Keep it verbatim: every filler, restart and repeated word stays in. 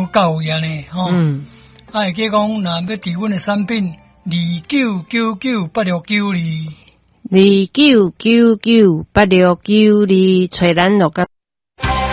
教育呢，吼。嗯。啊，会记讲，若要伫阮的产品二九九九八六九二。 二九九九八六九二，找咱就甲。